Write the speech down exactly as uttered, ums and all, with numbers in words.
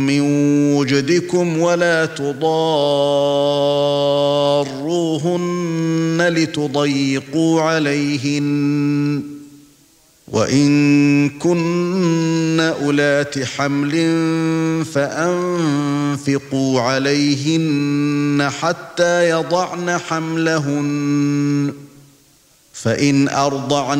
مِنْ وُجْدِكُمْ وَلَا تُضَارُّوهُنَّ لِتُضَيِّقُوا عَلَيْهِنَّ وَإِنْ كُنَّ أُولَاتِ حَمْلٍ فَأَنفِقُوا عَلَيْهِنَّ حَتَّى يَضَعْنَ حَمْلَهُنَّ فَإِنْ أَرْضَعْنَ